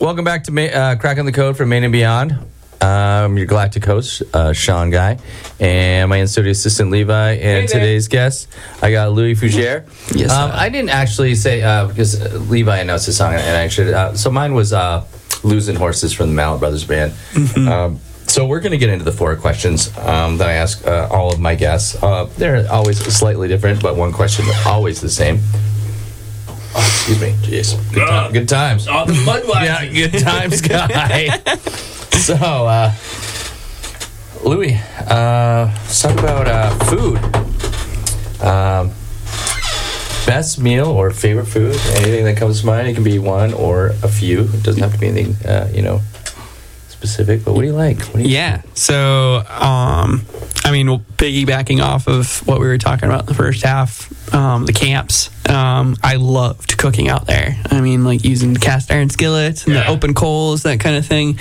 Welcome back to Cracking the Code from Maine and Beyond. Your Galactic host, Sean Guy, and my in-studio assistant, Levi, and today's guest, I got Louis Fougere. Yes, I didn't actually say, because Levi announced his song, and I should, so mine was Losing Horses from the Mallet Brothers Band. Mm-hmm. So we're going to get into the 4 questions that I ask all of my guests. They're always slightly different, but one question always the same. Oh, excuse me. Jeez. Good times. Oh, the Budweiser. Yeah, good times, guy. So, Louis, let's talk about food. Best meal or favorite food? Anything that comes to mind? It can be one or a few. It doesn't have to be anything, specific. But what do you like? So, piggybacking off of what we were talking about in the first half, the camps, I loved cooking out there. I mean, like using the cast iron skillets and the open coals, that kind of thing.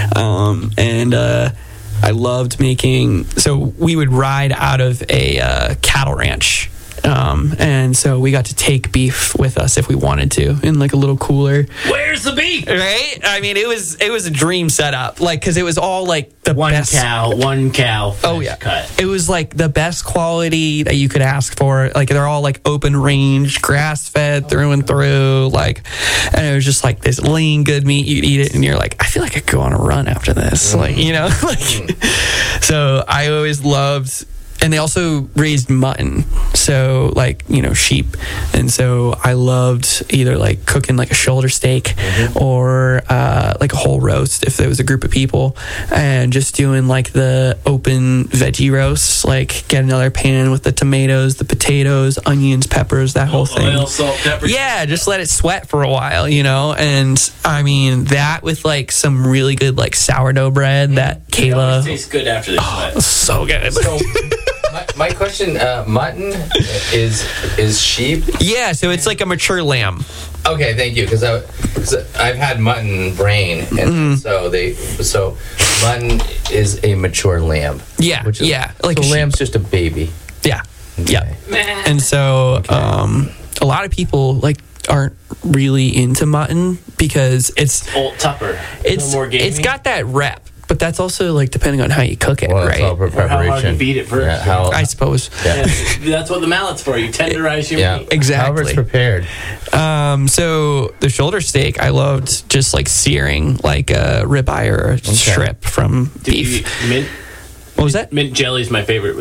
I loved making, so we would ride out of a cattle ranch. And so we got to take beef with us if we wanted to in like a little cooler. Where's the beef? Right? I mean, it was a dream setup, like, because it was all like the best. One cow. Oh yeah, cut. It was like the best quality that you could ask for. Like they're all like open range, grass fed through and through. Like, and it was just like this lean, good meat. You'd eat it, and you're like, I feel like I could go on a run after this. Like, So I always loved. And they also raised mutton, so like, sheep. And so I loved either like cooking like a shoulder steak or like a whole roast if there was a group of people, and just doing like the open veggie roasts, like get another pan with the tomatoes, the potatoes, onions, peppers, that whole thing. Oil, salt, pepper. Yeah, just let it sweat for a while, And I mean, that with like some really good like sourdough bread that Kayla. It tastes good after the sweat. So good. So, my question, mutton is sheep? Yeah, so it's like a mature lamb. Okay, thank you, because I've had mutton brain, and so mutton is a mature lamb. Yeah, like so a lamb's just a baby. Yeah, Okay. yeah. And so a lot of people like aren't really into mutton because it's old Tupper. It's got that rep. But that's also like depending on how you cook it, right? All preparation. Or how hard you beat it first. I suppose. Yeah. That's what the mallet's for. You tenderize your meat. Exactly. However it's prepared. So the shoulder steak, I loved just like searing like a ribeye or a strip from beef. Mint? What was that? Mint jelly's my favorite.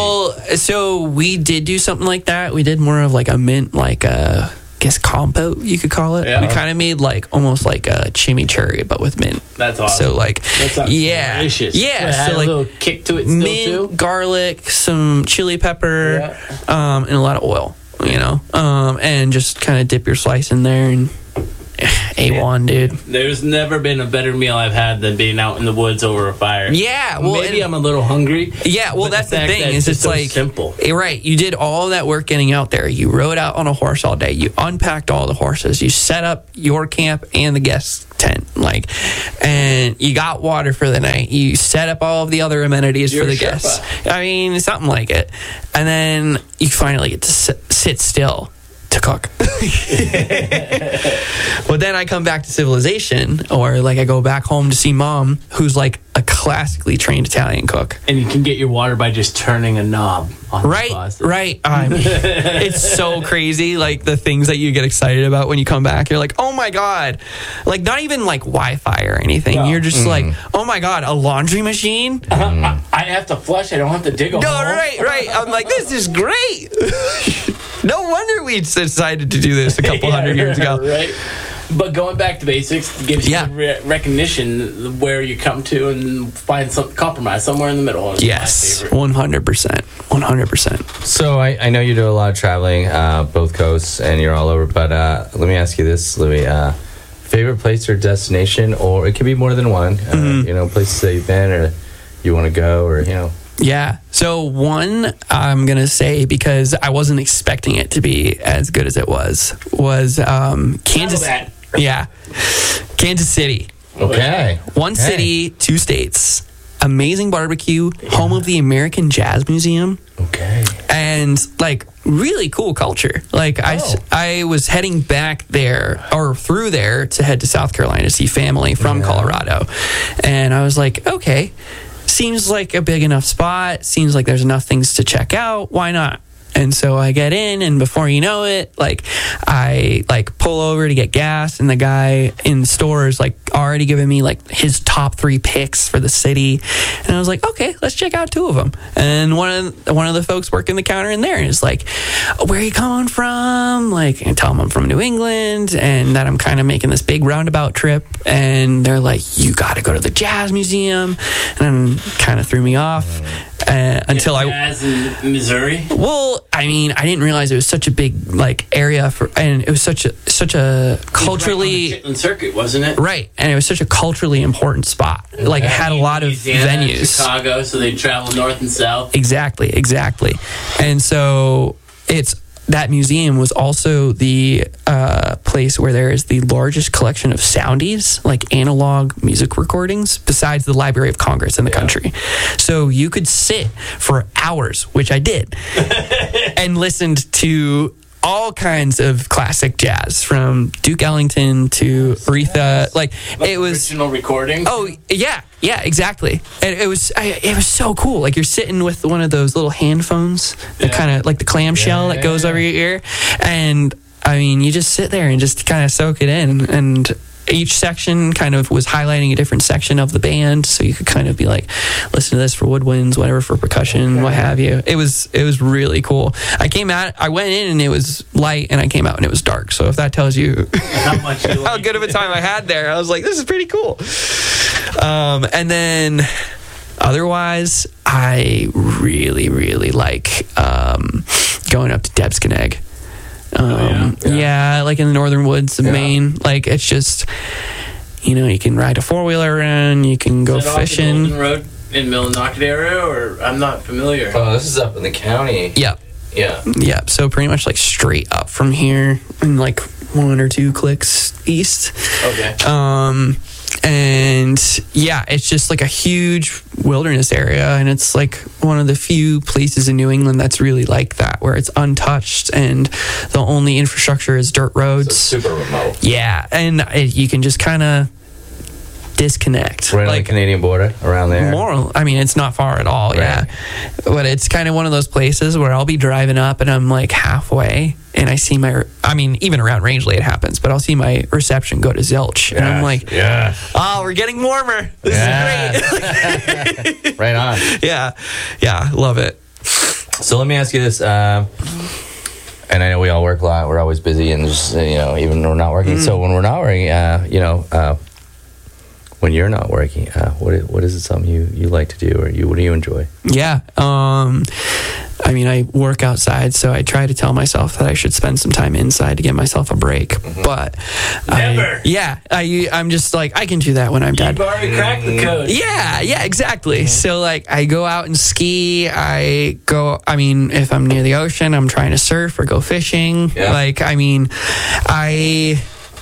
So we did do something like that. We did more of like a mint, like a... guess compote you could call it. Yeah. We kind of made like almost like a chimichurri but with mint. That's awesome. So like that sounds delicious. Yeah, so like a little kick to it still mint, too. Garlic, some chili pepper, and a lot of oil, and just kind of dip your slice in there and A1, dude. There's never been a better meal I've had than being out in the woods over a fire. Yeah, well, maybe I'm a little hungry. Yeah, well, that's the thing. Is it's so like simple. Right. You did all of that work getting out there. You rode out on a horse all day. You unpacked all the horses. You set up your camp and the guest tent, and you got water for the night. You set up all of the other amenities for the guests. I mean, something like it. And then you finally get to sit still to cook. But then I come back to civilization, or like I go back home to see mom, who's like a classically trained Italian cook. And you can get your water by just turning a knob on the faucet. Right. It's so crazy, like the things that you get excited about when you come back. You're like, oh my God. Like not even like Wi-Fi or anything. No. You're just like, oh my God, a laundry machine? I have to flush. I don't have to dig a hole. No, right. I'm like, this is great. No wonder we decided to do this a couple hundred years ago. Right. But going back to basics gives you recognition where you come to and find some compromise somewhere in the middle. Yes, 100%. So I know you do a lot of traveling, both coasts, and you're all over. But let me ask you this, Louis: favorite place or destination, or it could be more than one. Places that you've been or you want to go, or Yeah. So one, I'm going to say, because I wasn't expecting it to be as good as it was Kansas. Yeah. Kansas City. Okay. One city, 2 states. Amazing barbecue, home of the American Jazz Museum. Okay. and like really cool culture. Like I was heading back there or through there to head to South Carolina to see family from Colorado, and I was like, okay, seems like a big enough spot, seems like there's enough things to check out, why not? And so I get in, and before you know it, like I like pull over to get gas, and the guy in the store is like already giving me like his top 3 picks for the city, and I was like, okay, let's check out 2 of them. And one of the folks working the counter in there is like, where are you coming from? Like, and tell them I'm from New England, and that I'm kind of making this big roundabout trip, and they're like, you got to go to the Jazz Museum, and kind of threw me off. Until Jazz in Missouri. Well, I mean, I didn't realize it was such a big like area and it was such a culturally right on the circuit, wasn't it? Right, and it was such a culturally important spot. Like it had a lot of venues. Chicago, so they travel north and south. Exactly, and so that museum was also the place where there is the largest collection of soundies, like analog music recordings, besides the Library of Congress in the country. So you could sit for hours, which I did, and listened to all kinds of classic jazz, from Duke Ellington to Aretha. Like it was original recording. Oh yeah, exactly. And it was so cool. Like you're sitting with one of those little hand phones, that kind of like the clamshell that goes over your ear, and I mean you just sit there and just kind of soak it in. And each section kind of was highlighting a different section of the band, so you could kind of be like, listen to this for woodwinds, whatever for percussion, what have you. It was really cool. I went in and it was light, and I came out and it was dark. So if that tells you how good of a time I had there, I was like, this is pretty cool. And then otherwise, I really, really like going up to Debskeneg. Like in the northern woods of Maine. Like it's just, you can ride a 4-wheeler around, you can go fishing. Is it off the Golden Road in Millinocket area, or I'm not familiar? Oh, this is up in the county. Yeah. So pretty much like straight up from here, and like 1 or 2 clicks east. Okay. And it's just like a huge wilderness area, and it's like one of the few places in New England that's really like that, where it's untouched and the only infrastructure is dirt roads. So it's super remote. Yeah, and you can just kind of disconnect. Right on the Canadian border, around there. I mean, it's not far at all, right. But it's kind of one of those places where I'll be driving up and I'm like halfway, and I see even around Rangeley it happens, but I'll see my reception go to zilch, and I'm like, oh, we're getting warmer. This is great. Right on. Yeah, love it. So let me ask you this, and I know we all work a lot, we're always busy, and just, even when we're not working. So when we're not working, when you're not working, what is it something you like to do, or what do you enjoy? Yeah. I mean, I work outside, so I try to tell myself that I should spend some time inside to get myself a break. Mm-hmm. But never. I'm just like, I can do that when I'm done. You've already cracked the code. Yeah, exactly. Mm-hmm. So like, I go out and ski. If I'm near the ocean, I'm trying to surf or go fishing. Yeah. Like, I mean, I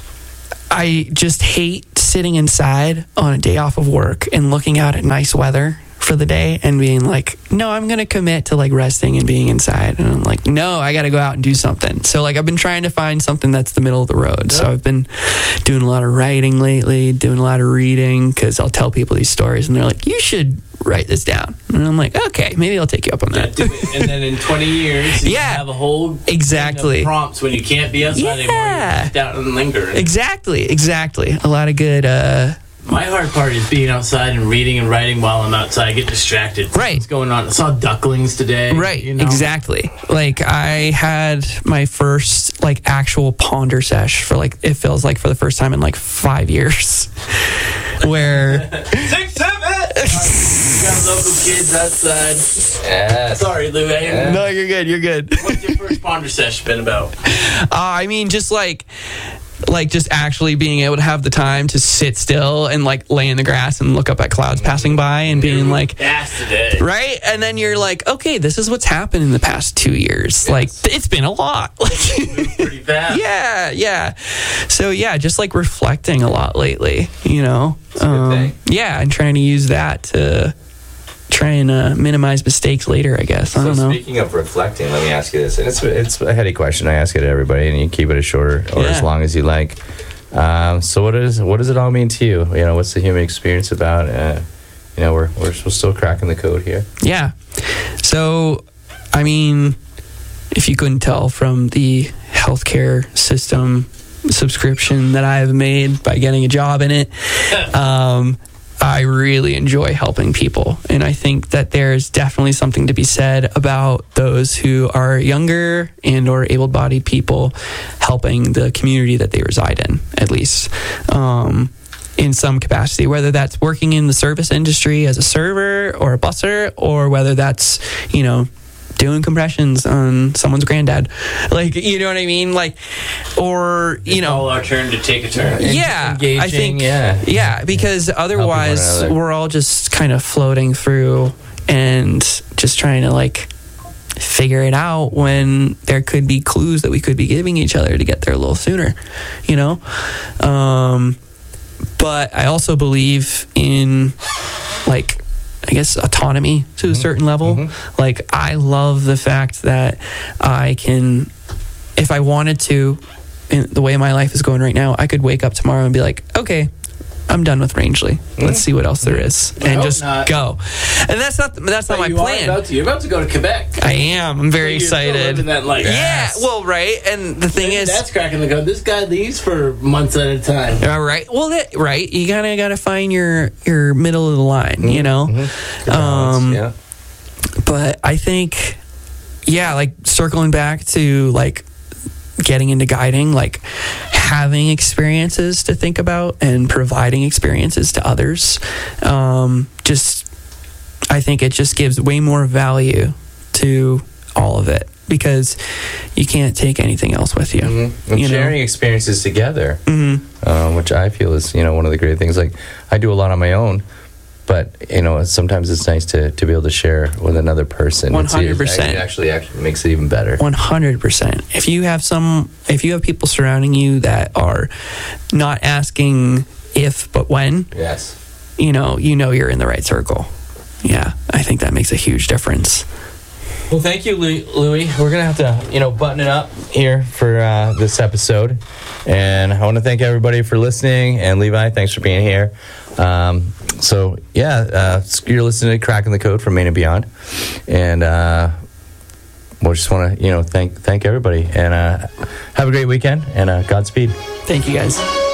just hate sitting inside on a day off of work and looking out at nice weather for the day and being like, no, I'm going to commit to like resting and being inside. And I'm like, no, I got to go out and do something. So like, I've been trying to find something that's the middle of the road. So I've been doing a lot of writing lately, doing a lot of reading, because I'll tell people these stories and they're like, you should write this down. And I'm like, okay, maybe I'll take you up on that. And then in 20 years, you have a whole exactly prompts when you can't be outside anymore. You sit down and linger. Exactly. A lot of good. My hard part is being outside and reading and writing while I'm outside. I get distracted. Right. What's going on? I saw ducklings today. Right. Exactly. Like I had my first like actual ponder sesh for like, it feels like for the first time in like 5 years. Where 6, 7. You got local kids outside. Yeah. Sorry, Lou. No, you're good. What's your first ponder sesh been about? I mean, just like just actually being able to have the time to sit still and like lay in the grass and look up at clouds passing by and being like, right? And then you're like, okay, this is what's happened in the past 2 years. Yes. Like it's been a lot. Pretty fast. Yeah. So just like reflecting a lot lately, It's a good thing. Yeah, and trying to use that to try and minimize mistakes later, I guess. I don't know. Speaking of reflecting, let me ask you this. And it's a heady question. I ask it to everybody, and you keep it as short or as long as you like. So what does it all mean to you? You know, what's the human experience about? You know, we're still cracking the code here. Yeah. So, I mean, if you couldn't tell from the healthcare system subscription that I've made by getting a job in it, I really enjoy helping people. And I think that there's definitely something to be said about those who are younger and or able-bodied people helping the community that they reside in, at least. In some capacity, whether that's working in the service industry as a server or a busser, or whether that's, you know, doing compressions on someone's granddad. Like, you know what I mean? Like, or, you know, all our turn to take a turn. Yeah. Engaging, I think, yeah, because otherwise we're all just kind of floating through and just trying to like figure it out when there could be clues that we could be giving each other to get there a little sooner, you know? But I also believe in, like, I guess, autonomy to a certain level. Like, I love the fact that I can, if I wanted to, in the way my life is going right now, I could wake up tomorrow and be like, okay, I'm done with Rangeley. Let's see what else there is, and just go. And that's not my plan. You're about to go to Quebec. I am. I'm very excited. That life. Yeah. Well, right. And the thing is, that's cracking the code. This guy leaves for months at a time. All right. Well, right. You gotta find your middle of the line. You know. Yeah. But I think, yeah, like circling back to like getting into guiding, like having experiences to think about and providing experiences to others, I think it just gives way more value to all of it, because you can't take anything else with you. And sharing experiences together, which I feel is, you know, one of the great things. Like, I do a lot on my own, but, you know, sometimes it's nice to be able to share with another person. 100%. It actually makes it even better. 100%. If you have people surrounding you that are not asking if but when, yes, you know you're in the right circle. Yeah, I think that makes a huge difference. Well, thank you, Louie. We're going to have to, you know, button it up here for this episode. And I want to thank everybody for listening. And Levi, thanks for being here. So, yeah, you're listening to Cracking the Code from Maine and Beyond. And we just want to, you know, thank everybody. And have a great weekend. And Godspeed. Thank you, guys.